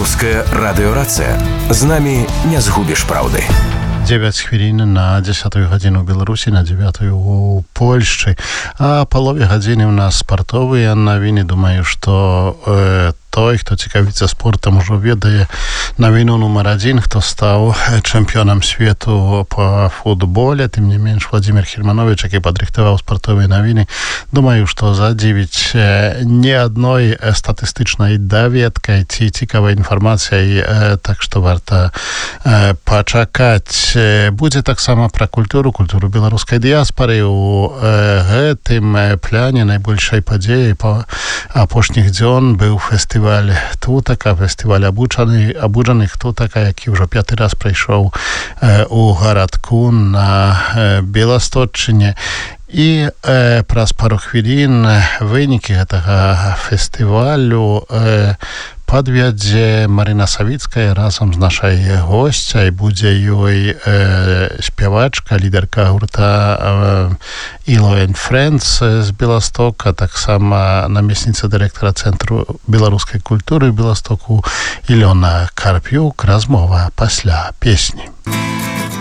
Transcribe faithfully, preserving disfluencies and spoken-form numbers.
Беларуская радыёрацыя. З намі не згубіш праўды. девять хвілін на дзесятую гадзіну ў Беларусі, на дзевятую у Польшчы. А палове гадзіны ў нас спартовыя навіны. Думаю, што э, той, хто цікавіцца спортам, ужо ведае навіну нумар адзін, хто стаў чэмпіёнам свету па футболе. Тым не менш, Владзімир Хельманович, які падрыхтаваў спартовыя навіны, думаю, што задзівіць не адной статыстычнай даведкай ці цікавай інфармацыяй, так што варта пачакаць. Будзе таксама пра культуру, культуру беларускай дыяспары. У гэтым пляне найбольшай падзеяй па апошніх дзён быў фестываль Тутака, фестываль абуджаных Тутака, які ўжо пяты раз прайшоў у гарадку на Беласточчыне. І э, праз пару хвілін вынікі гэтага фестывалю э, падвядзе Марына Савіцкая разам з нашай госцяй. Будзе ёй э, спявачка, лідарка гурта э, Ilo and Friends з Беластока, таксама намесніца дырэктара Цэнтру беларускай культуры Беластоку Ілёна Карпюк. Размова пасля песні.